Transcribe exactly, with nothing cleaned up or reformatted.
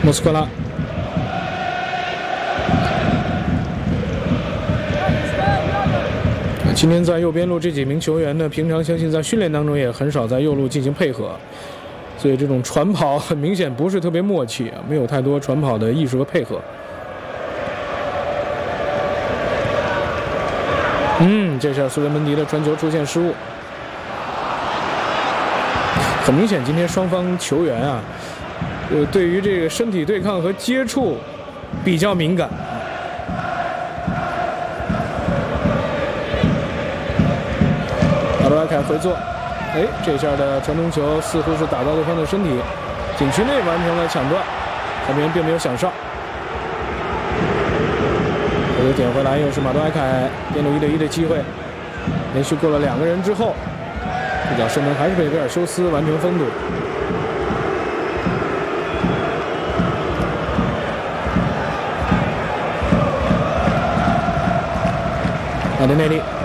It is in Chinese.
莫斯科拉。 今天在右边路这几名球员呢，平常相信在训练当中也很少在右路进行配合，所以这种传跑很明显不是特别默契啊，没有太多传跑的艺术和配合。嗯，这下苏雷门迪的传球出现失误，很明显今天双方球员啊，呃，对于这个身体对抗和接触比较敏感。 马多埃凯回做，哎，这下的传中球似乎是打到对方的身体，禁区内完成了抢断，球员并没有响哨。这个点回来又是马多埃凯边路一对一的机会，连续过了两个人之后，这脚射门还是被维尔修斯完成封堵。马丁内利。